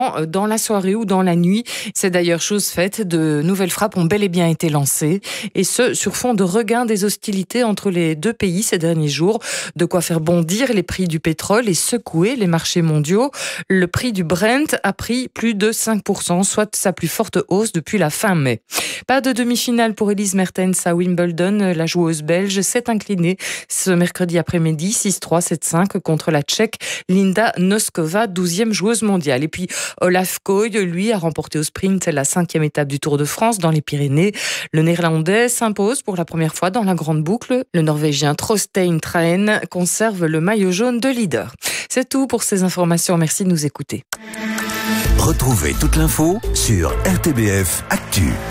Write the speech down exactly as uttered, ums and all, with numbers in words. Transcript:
dans la soirée ou dans la nuit. C'est d'ailleurs chose faite. De nouvelles frappes ont bel et bien été lancées, et ce, sur fond de regain des hostilités entre les deux pays ces derniers jours. De quoi faire bondir les prix du pétrole et secouer les marchés mondiaux. Le prix du Brent a pris plus de cinq pour cent, soit sa plus forte hausse depuis la fin mai. Pas de demi-finale pour Elise Mertens à Wimbledon. La joueuse belge s'est inclinée ce mercredi après-midi six trois sept cinq contre la Tchèque Linda Noskova, douzième joueuse mondiale. Et puis Olaf Kooi, lui, a remporté au sprint la cinquième étape du Tour de France dans les Pyrénées. Le Néerlandais s'impose pour la première fois dans la grande boucle. Le Norvégien Trostein Trahen conserve le maillot jaune de leader. C'est tout pour ces informations. Merci de nous écouter. Retrouvez toute l'info sur R T B F Actu.